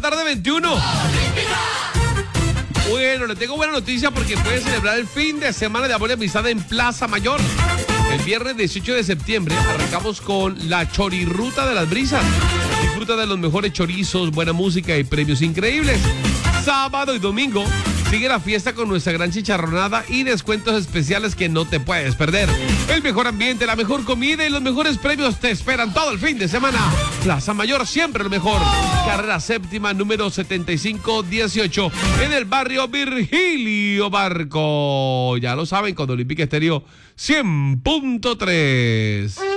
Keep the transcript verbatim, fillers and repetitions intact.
tarde, veintiuno. Bueno, le tengo buena noticia porque puede celebrar el fin de semana de amor y amistad en Plaza Mayor. El viernes dieciocho de septiembre arrancamos con la Chorirruta de las Brisas. Disfruta de los mejores chorizos, buena música y premios increíbles. Sábado y domingo sigue la fiesta con nuestra gran chicharronada y descuentos especiales que no te puedes perder. El mejor ambiente, la mejor comida y los mejores premios te esperan todo el fin de semana. Plaza Mayor, siempre lo mejor. Carrera séptima, número setenta y cinco dieciocho, en el barrio Virgilio Barco. Ya lo saben, con Olímpica Estéreo cien punto tres.